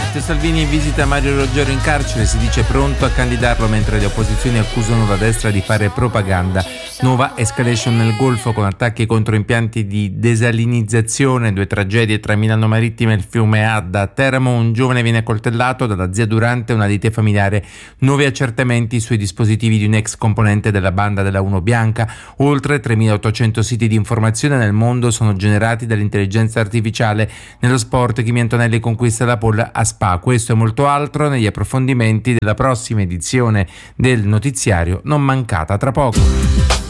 Matteo Salvini visita Mario Roggero in carcere, si dice pronto a candidarlo mentre le opposizioni accusano la destra di fare propaganda. Nuova escalation nel Golfo con attacchi contro impianti di desalinizzazione, 2 tragedie tra Milano Marittima e il fiume Adda. A Teramo un giovane viene accoltellato dalla zia durante una lite familiare. Nuovi accertamenti sui dispositivi di un ex componente della banda della Uno Bianca. Oltre 3.800 siti di informazione nel mondo sono generati dall'intelligenza artificiale. Nello sport Kimi Antonelli conquista la pole a Spa. Questo e molto altro negli approfondimenti della prossima edizione del notiziario, non mancata tra poco.